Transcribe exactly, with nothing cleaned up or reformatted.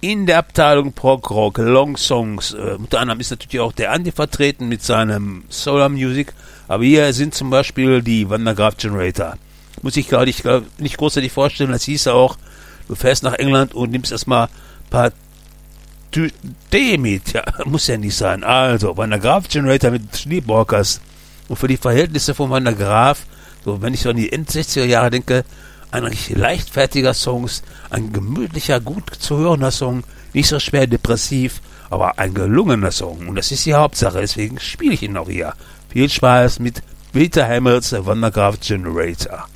in der Abteilung Prog Rock Long Songs. Äh, unter anderem ist natürlich auch der Andi vertreten mit seinem Solar Music. Aber hier sind zum Beispiel die Van der Graaf Generator. Muss ich gar nicht, nicht großartig vorstellen. Das hieß auch, du fährst nach England und nimmst erstmal ein paar Tee mit. Ja, muss ja nicht sein. Also, Van der Graaf Generator mit Sleepwalkers. Und für die Verhältnisse von Van der Graaf, so wenn ich so an die End-sechziger Jahre denke, ein richtig leichtfertiger Song, ein gemütlicher, gut zu hörender Song, nicht so schwer depressiv, aber ein gelungener Song. Und das ist die Hauptsache, deswegen spiele ich ihn auch hier. Viel Spaß mit Peter Hamills Van der Graaf Generator.